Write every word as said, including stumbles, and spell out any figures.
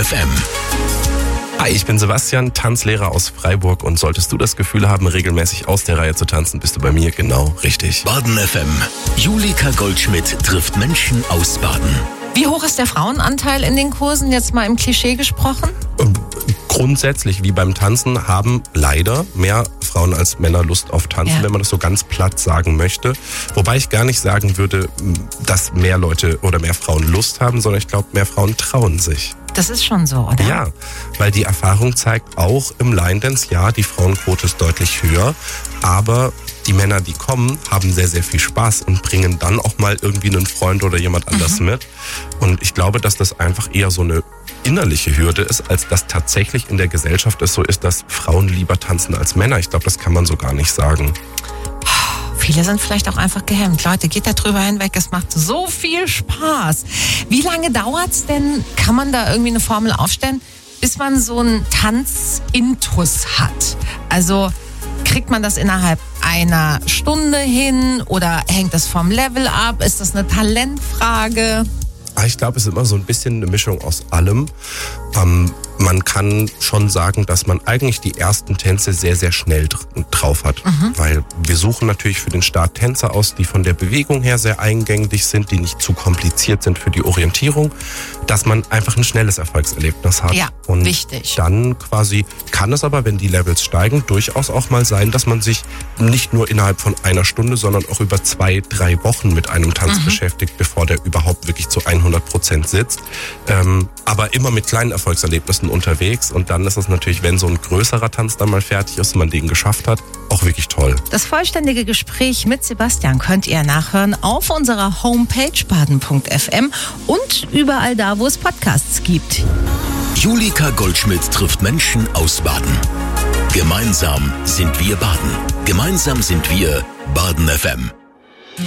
F M. Hi, ich bin Sebastian, Tanzlehrer aus Freiburg, und solltest du das Gefühl haben, regelmäßig aus der Reihe zu tanzen, bist du bei mir genau richtig. Baden F M. Julika Goldschmidt trifft Menschen aus Baden. Wie hoch ist der Frauenanteil in den Kursen, jetzt mal im Klischee gesprochen? Grundsätzlich, wie beim Tanzen, haben leider mehr Frauen als Männer Lust auf Tanzen, ja. wenn man das so ganz platt sagen möchte. Wobei ich gar nicht sagen würde, dass mehr Leute oder mehr Frauen Lust haben, sondern ich glaube, mehr Frauen trauen sich. Das ist schon so, oder? Ja, weil die Erfahrung zeigt, auch im Line Dance, ja, die Frauenquote ist deutlich höher, aber die Männer, die kommen, haben sehr, sehr viel Spaß und bringen dann auch mal irgendwie einen Freund oder jemand anders mhm. mit. Und ich glaube, dass das einfach eher so eine innerliche Hürde ist, als dass tatsächlich in der Gesellschaft es so ist, dass Frauen lieber tanzen als Männer. Ich glaube, das kann man so gar nicht sagen. Viele sind vielleicht auch einfach gehemmt. Leute, geht da drüber hinweg, es macht so viel Spaß. Wie lange dauert's denn, kann man da irgendwie eine Formel aufstellen, bis man so einen Tanzintus hat? Also kriegt man das innerhalb einer Stunde hin oder hängt das vom Level ab? Ist das eine Talentfrage? Ich glaube, es ist immer so ein bisschen eine Mischung aus allem. Ähm, man kann schon sagen, dass man eigentlich die ersten Tänze sehr, sehr schnell drauf hat. Mhm. Weil wir suchen natürlich für den Start Tänze aus, die von der Bewegung her sehr eingängig sind, die nicht zu kompliziert sind für die Orientierung, dass man einfach ein schnelles Erfolgserlebnis hat. Ja, und wichtig. Dann quasi kann es aber, wenn die Levels steigen, durchaus auch mal sein, dass man sich nicht nur innerhalb von einer Stunde, sondern auch über zwei, drei Wochen mit einem Tanz mhm. beschäftigt, bevor der überhaupt wirklich zu hundert Prozent sitzt. Ähm, aber immer mit kleinen Erfolgserlebnissen unterwegs, und dann ist es natürlich, wenn so ein größerer Tanz dann mal fertig ist und man den geschafft hat, auch wirklich toll. Das vollständige Gespräch mit Sebastian könnt ihr nachhören auf unserer Homepage baden punkt f m und überall da, wo es Podcasts gibt. Julika Goldschmidt trifft Menschen aus Baden. Gemeinsam sind wir Baden. Gemeinsam sind wir Baden F M.